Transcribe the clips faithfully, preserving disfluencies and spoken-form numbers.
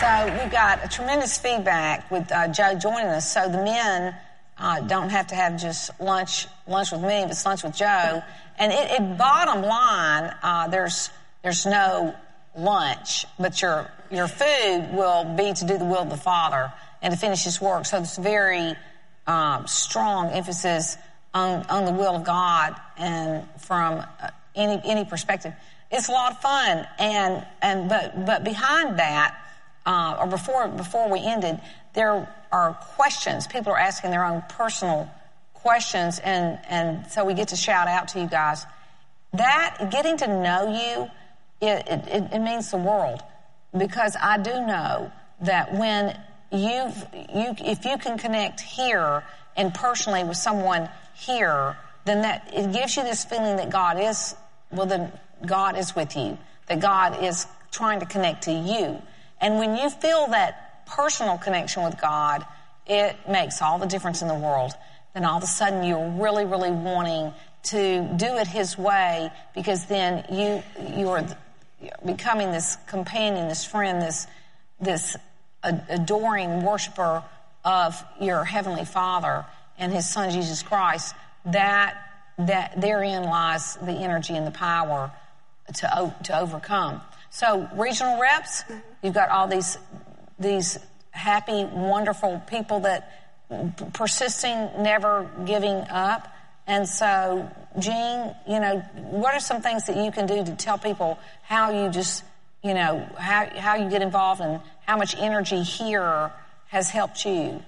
we've got a tremendous feedback with uh, Joe joining us. So the men uh, don't have to have just lunch lunch with me, but it's lunch with Joe. And it, it bottom line, uh, there's there's no lunch, but your your food will be to do the will of the Father and to finish His work. So it's very um, strong emphasis on on the will of God, and from uh, any any perspective, it's a lot of fun. And and but but behind that, uh, or before before we ended, there are questions. People are asking their own personal questions, and and so we get to shout out to you guys. That getting to know you, it it, it means the world, because I do know that when you you if you can connect here and personally with someone here, then that it gives you this feeling that God is well, then God is with you, that God is trying to connect to you, and when you feel that personal connection with God, it makes all the difference in the world. Then all of a sudden you're really, really wanting to do it His way, because then you you're becoming this companion, this friend, this this adoring worshiper of your Heavenly Father and His Son Jesus Christ. That that therein lies the energy and the power to to overcome. So regional reps, you've got all these these happy, wonderful people that persisting, never giving up. And so, Jean, you know, what are some things that you can do to tell people how you just, you know, how how you get involved and how much energy here has helped you?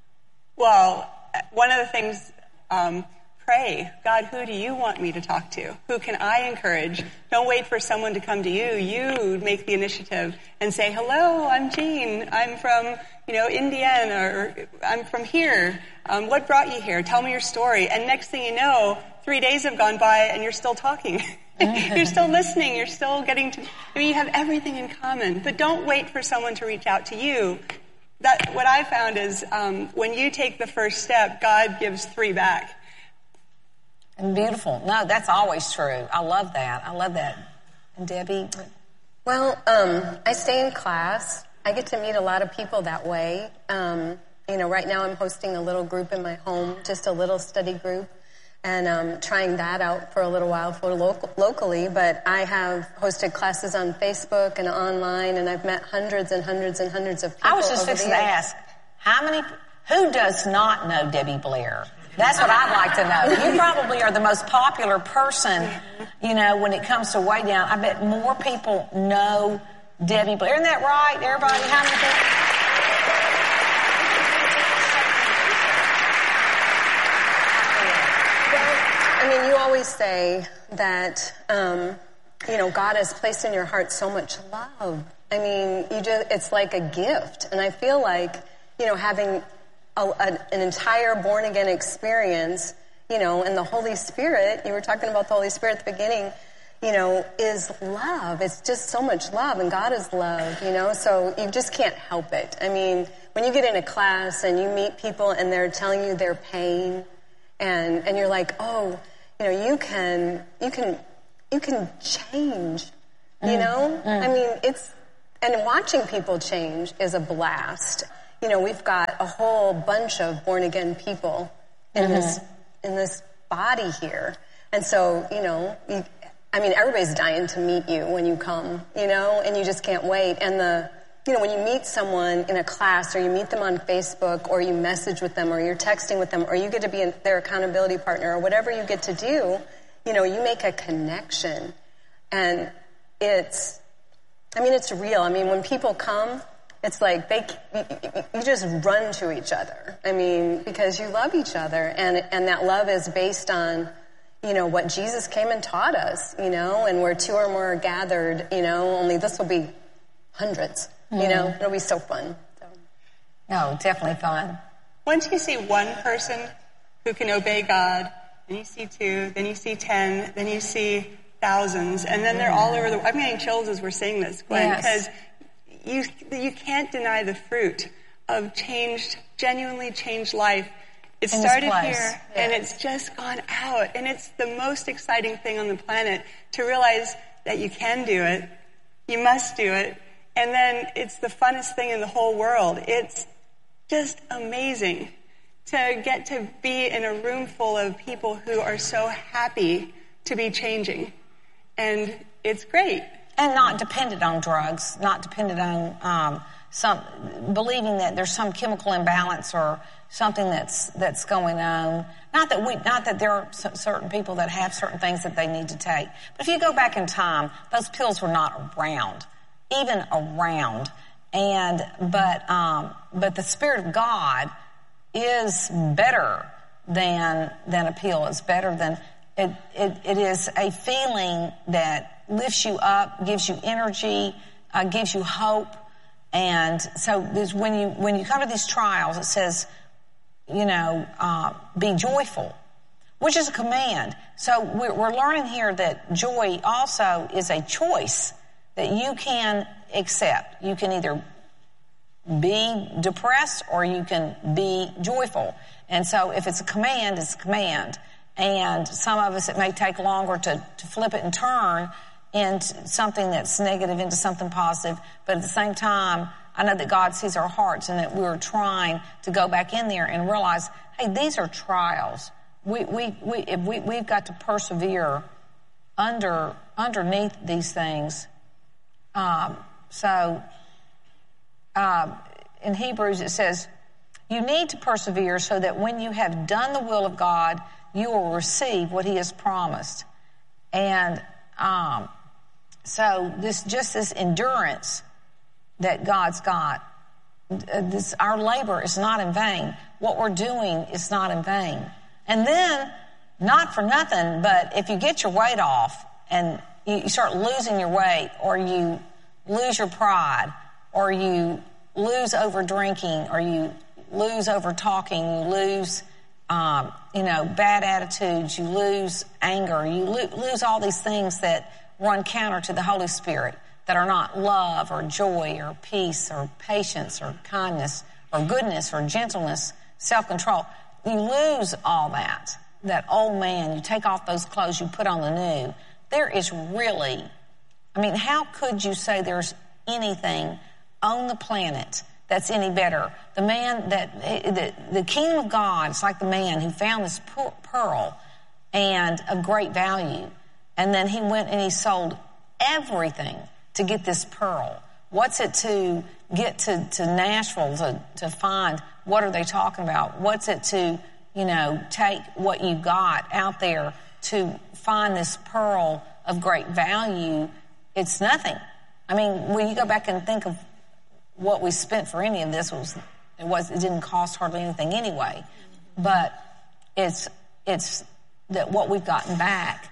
Well, one of the things, um, pray. God, who do you want me to talk to? Who can I encourage? Don't wait for someone to come to you. You make the initiative and say, hello, I'm Jean. I'm from, you know, Indiana, or I'm from here. Um, what brought you here? Tell me your story. And next thing you know, three days have gone by and you're still talking. You're still listening. You're still getting to, I mean, you have everything in common. But don't wait for someone to reach out to you. That, what I found is um, when you take the first step, God gives three back. And beautiful. No, that's always true. I love that. I love that. And Debbie? Well, um, I stay in class. I get to meet a lot of people that way. Um, you know, right now I'm hosting a little group in my home, just a little study group, and um, trying that out for a little while for local, locally. But I have hosted classes on Facebook and online, and I've met hundreds and hundreds and hundreds of people. I was just fixing to ask, how many, who does not know Debbie Blair? That's what I'd like to know. You probably are the most popular person, you know, when it comes to Way Down. I bet more people know Debbie Blair. Isn't that right, everybody? How many people? Well, I mean, you always say that, um, you know, God has placed in your heart so much love. I mean, you just, it's like a gift. And I feel like, you know, having A, a, an entire born-again experience, you know, and the Holy Spirit, you were talking about the Holy Spirit at the beginning, you know, is love. It's just so much love, and God is love, you know, so you just can't help it. I mean, when you get in a class and you meet people and they're telling you their pain, and, and you're like, oh, you know, you can, you can, you can change, you mm, know? Mm. I mean, it's, and watching people change is a blast. You know, we've got a whole bunch of born-again people in mm-hmm. this in this body here. And so, you know, you, I mean, everybody's dying to meet you when you come, you know, and you just can't wait. And the, you know, when you meet someone in a class, or you meet them on Facebook, or you message with them, or you're texting with them, or you get to be in their accountability partner, or whatever you get to do, you know, you make a connection. And it's, I mean, it's real. I mean, when people come, it's like they, you just run to each other. I mean, because you love each other, and and that love is based on, you know, what Jesus came and taught us, you know, and where two or more are gathered, you know, only this will be hundreds, mm-hmm. you know, it'll be so fun. So. No, definitely fun. Once you see one person who can obey God, then you see two, then you see ten, then you see thousands, and then they're all over the, I'm getting chills as we're saying this, Gwen, yes. because You you can't deny the fruit of changed, genuinely changed life. It In started here, yes. and it's just gone out. And it's the most exciting thing on the planet to realize that you can do it, you must do it, And then it's the funnest thing in the whole world. It's just amazing to get to be in a room full of people who are so happy to be changing. And it's great. And not dependent on drugs, not dependent on um, some believing that there's some chemical imbalance or something that's that's going on. Not that we, not that there are certain people that have certain things that they need to take. But if you go back in time, those pills were not around, even around. And but um, but the Spirit of God is better than than a pill. It's better than it. It, it is a feeling that lifts you up, gives you energy, uh, gives you hope. And so this, when you when you come to these trials, it says, you know, uh, be joyful, which is a command. So we're, we're learning here that joy also is a choice that you can accept. You can either be depressed or you can be joyful. And so if it's a command, it's a command. And some of us, it may take longer to, to flip it and turn into something that's negative into something positive. But at the same time, I know that God sees our hearts and that we're trying to go back in there and realize, hey, these are trials. We, we, we, if we, we've got to persevere under, underneath these things. Um, so, uh, in Hebrews it says, you need to persevere so that when you have done the will of God, you will receive what he has promised. And, um, so this, just this endurance that God's got, this, our labor is not in vain. What we're doing is not in vain. And then, not for nothing, but if you get your weight off and you, you start losing your weight, or you lose your pride, or you lose over drinking, or you lose over talking, you lose, um, you know, bad attitudes, you lose anger, you lo- lose all these things that run counter to the Holy Spirit, that are not love or joy or peace or patience or kindness or goodness or gentleness, self-control. You lose all that, that old man. You take off those clothes, you put on the new. There is really, I mean, how could you say there's anything on the planet that's any better? The man that, the, the kingdom of God is like the man who found this pearl and of great value. And then he went and he sold everything to get this pearl. What's it to get to, to Nashville to, to find what are they talking about? What's it to, you know, take what you got out there to find this pearl of great value? It's nothing. I mean, when you go back and think of what we spent for any of this, was it was it didn't cost hardly anything anyway. But it's it's that what we've gotten back.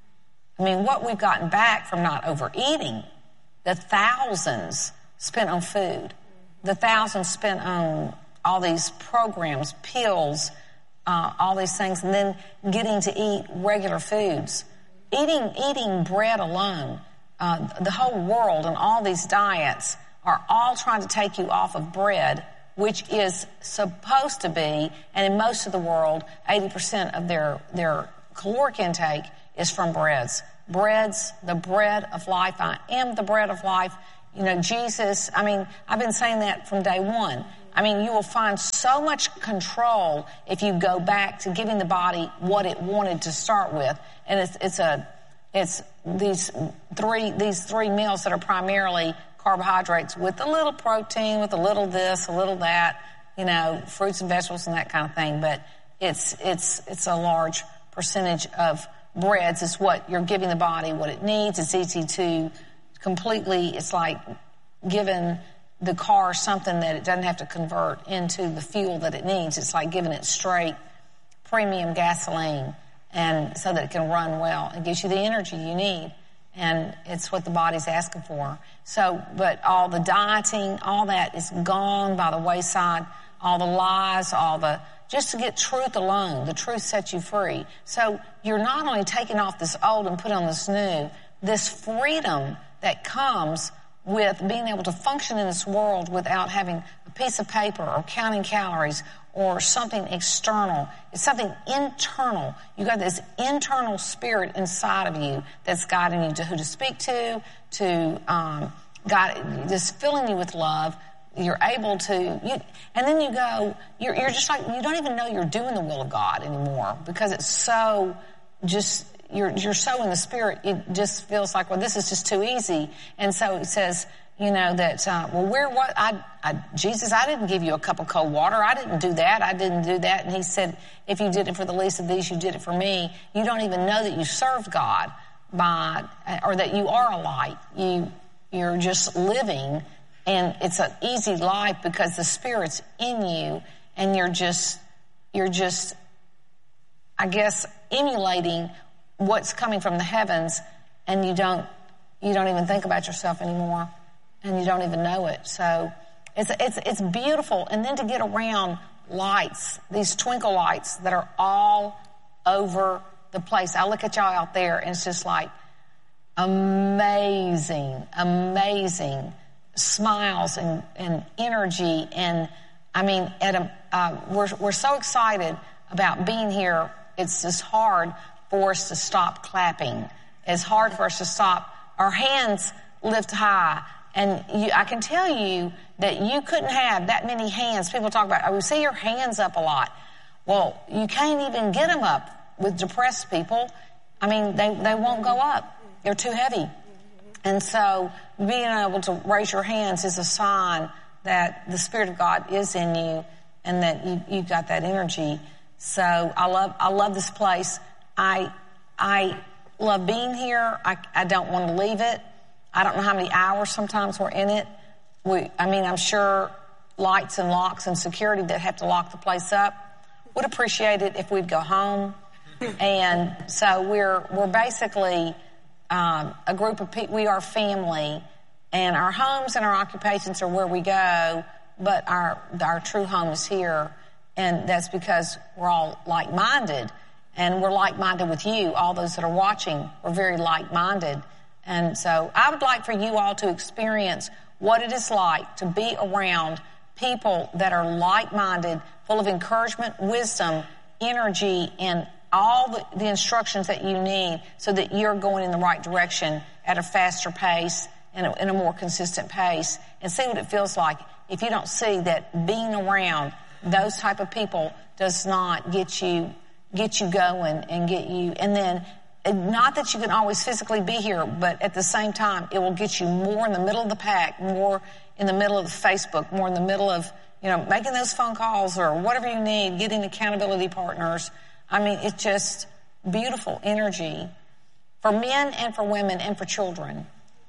I mean, what we've gotten back from not overeating, the thousands spent on food, the thousands spent on all these programs, pills, uh, all these things, and then getting to eat regular foods. Eating, eating bread alone, uh, the whole world and all these diets are all trying to take you off of bread, which is supposed to be, and in most of the world, eighty percent of their, their caloric intake is from breads. Breads, the bread of life. I am the bread of life. You know, Jesus, I mean, I've been saying that from day one. I mean, you will find so much control if you go back to giving the body what it wanted to start with. And it's, it's a, it's these three, these three meals that are primarily carbohydrates with a little protein, with a little this, a little that, you know, fruits and vegetables and that kind of thing. But it's, it's, it's a large percentage of breads. Is what you're giving the body what it needs. It's easy to completely, it's like giving the car something that it doesn't have to convert into the fuel that it needs. It's like giving it straight premium gasoline, and so that it can run well. It gives you the energy you need, and it's what the body's asking for. So, but all the dieting, all that is gone by the wayside. All the lies, all the, just to get truth alone. The truth sets you free. So you're not only taking off this old and put on this new, this freedom that comes with being able to function in this world without having a piece of paper or counting calories or something external. It's something internal. You got this internal spirit inside of you that's guiding you to who to speak to, to um, God just filling you with love. You're able to, you, and then you go, you're, you're just like, you don't even know you're doing the will of God anymore because it's so just, you're, you're so in the Spirit, it just feels like, well, this is just too easy. And so it says, you know, that, uh, well, where, what, I, I, Jesus, I didn't give you a cup of cold water. I didn't do that. I didn't do that. And he said, if you did it for the least of these, you did it for me. You don't even know that you served God by, or that you are a light. You, you're just living. And it's an easy life because the Spirit's in you and you're just, you're just, I guess, emulating what's coming from the heavens and you don't, you don't even think about yourself anymore and you don't even know it. So it's, it's, it's beautiful. And then to get around lights, these twinkle lights that are all over the place. I look at y'all out there and it's just like amazing, amazing. Smiles and, and energy, and I mean, at a, uh, we're we're so excited about being here. It's just hard for us to stop clapping. It's hard for us to stop. Our hands lift high, and you, I can tell you that you couldn't have that many hands. People talk about, oh, we see your hands up a lot. Well, you can't even get them up with depressed people. I mean, they they won't go up. They're too heavy. And so being able to raise your hands is a sign that the Spirit of God is in you and that you, you've got that energy. So I love, I love this place. I, I love being here. I, I don't want to leave it. I don't know how many hours sometimes we're in it. We, I mean, I'm sure lights and locks and security that have to lock the place up would appreciate it if we'd go home. And so we're, we're basically, Um, a group of people, we are family, and our homes and our occupations are where we go, but our our true home is here, and that's because we're all like-minded, and we're like-minded with you, all those that are watching. We're very like-minded, and so I would like for you all to experience what it is like to be around people that are like-minded, full of encouragement, wisdom, energy, and all the, the instructions that you need so that you're going in the right direction at a faster pace and a, in a more consistent pace, and see what it feels like if you don't see that being around those type of people does not get you get you going and get you, and then not that you can always physically be here, but at the same time it will get you more in the middle of the pack, more in the middle of Facebook, more in the middle of, you know, making those phone calls or whatever you need, getting accountability partners. I mean, it's just beautiful energy for men and for women and for children.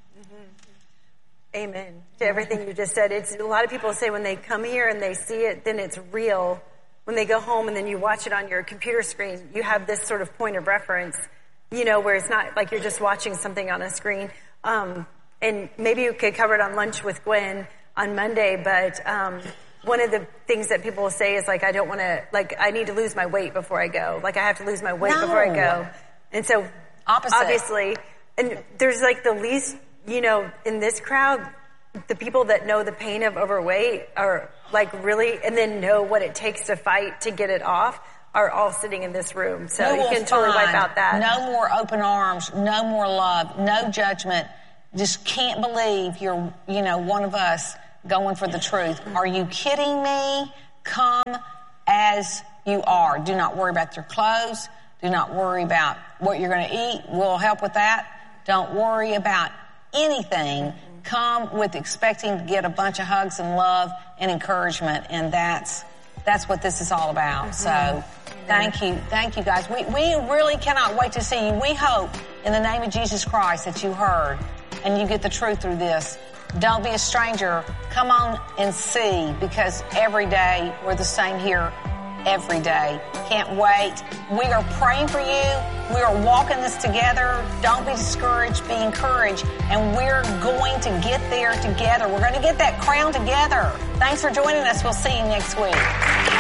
Mm-hmm. Amen to everything you just said. It's a lot of people say when they come here and they see it, then it's real. When they go home and then you watch it on your computer screen, you have this sort of point of reference, you know, where it's not like you're just watching something on a screen. Um, and maybe you could cover it on Lunch with Gwen on Monday, but um, one of the things that people will say is like, I don't want to, like, I need to lose my weight before I go. Like, I have to lose my weight no. before I go. And so, Opposite. obviously, and there's like the least, you know, in this crowd, the people that know the pain of overweight are like really, and then know what it takes to fight to get it off, are all sitting in this room. So you can totally wipe out that. No more open arms, no more love, no judgment. Just can't believe you're, you know, one of us going for the truth. Are you kidding me? Come as you are. Do not worry about your clothes. Do not worry about what you're going to eat. We'll help with that. Don't worry about anything. Come with expecting to get a bunch of hugs and love and encouragement, and that's that's what this is all about. So thank you. Thank you, guys. We, we really cannot wait to see you. We hope in the name of Jesus Christ that you heard and you get the truth through this. Don't be a stranger. Come on and see, because every day we're the same here. Every day. Can't wait. We are praying for you. We are walking this together. Don't be discouraged. Be encouraged. And we're going to get there together. We're going to get that crown together. Thanks for joining us. We'll see you next week.